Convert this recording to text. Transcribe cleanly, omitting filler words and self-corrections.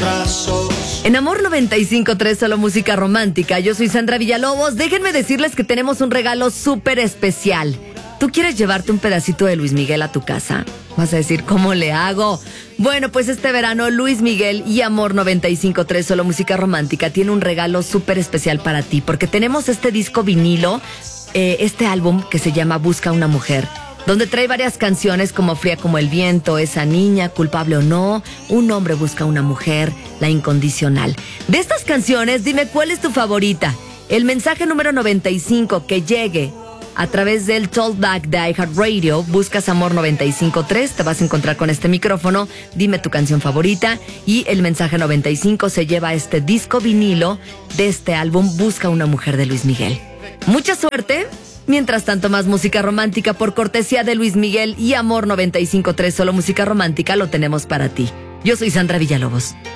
En Amor 95.3, solo música romántica. Yo soy Sandra Villalobos. Déjenme decirles que tenemos un regalo súper especial. ¿Tú quieres llevarte un pedacito de Luis Miguel a tu casa? Vas a decir, ¿cómo le hago? Bueno, pues este verano Luis Miguel y Amor 95.3, solo música romántica, tiene un regalo súper especial para ti, porque tenemos este disco vinilo, este álbum que se llama Busca una mujer, donde trae varias canciones como Fría como el viento, Esa niña, Culpable o no, Un hombre busca una mujer, La incondicional. De estas canciones, dime cuál es tu favorita. El mensaje número 95 que llegue a través del Talkback de iHeartRadio, buscas Amor 95.3, te vas a encontrar con este micrófono, dime tu canción favorita, y el mensaje 95 se lleva este disco vinilo de este álbum Busca una mujer de Luis Miguel. Mucha suerte. Mientras tanto, más música romántica por cortesía de Luis Miguel y Amor 95.3, solo música romántica, lo tenemos para ti. Yo soy Sandra Villalobos.